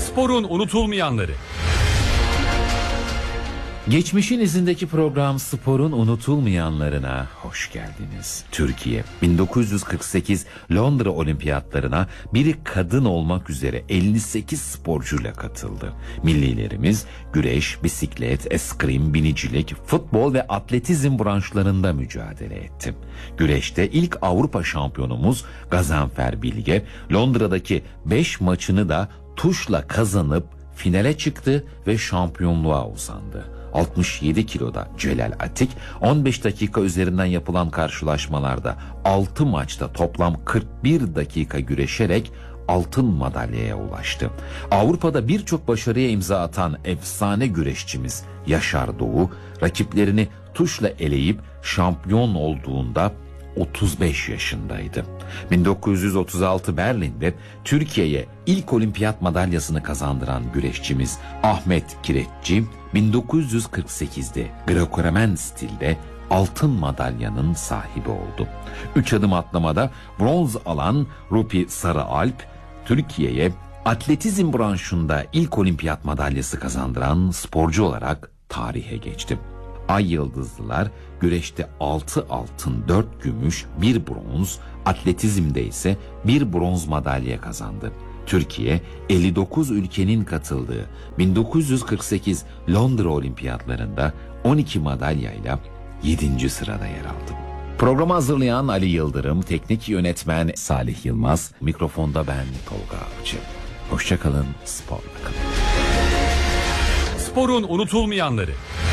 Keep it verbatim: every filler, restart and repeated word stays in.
Sporun unutulmayanları. Geçmişin izindeki program Spor'un unutulmayanlarına hoş geldiniz. Türkiye bin dokuz yüz kırk sekiz Londra Olimpiyatlarına biri kadın olmak üzere elli sekiz sporcuyla katıldı. Millilerimiz güreş, bisiklet, eskrim, binicilik, futbol ve atletizm branşlarında mücadele etti. Güreşte ilk Avrupa şampiyonumuz Gazanfer Bilge, Londra'daki beş maçını da tuşla kazanıp finale çıktı ve şampiyonluğa uzandı. altmış yedi kiloda Celal Atik on beş dakika üzerinden yapılan karşılaşmalarda altı maçta toplam kırk bir dakika güreşerek altın madalyaya ulaştı. Avrupa'da birçok başarıya imza atan efsane güreşçimiz Yaşar Doğu rakiplerini tuşla eleyip şampiyon olduğunda otuz beş yaşındaydı. bin dokuz yüz otuz altı Berlin'de Türkiye'ye ilk olimpiyat madalyasını kazandıran güreşçimiz Ahmet Kireççi bin dokuz yüz kırk sekizde Greco-Romen stilde altın madalyanın sahibi oldu. Üç adım atlamada bronz alan Rupi Sarıalp Türkiye'ye atletizm branşında ilk olimpiyat madalyası kazandıran sporcu olarak tarihe geçti. Ay Yıldızlılar güreşte altı altın, dört gümüş, bir bronz, atletizmde ise bir bronz madalya kazandı. Türkiye elli dokuz ülkenin katıldığı bin dokuz yüz kırk sekiz Londra Olimpiyatlarında on iki madalyayla yedinci sırada yer aldı. Programı hazırlayan Ali Yıldırım, teknik yönetmen Salih Yılmaz, mikrofonda ben Tolga Avcı. Hoşça kalın, sporla kalın. Sporun unutulmayanları.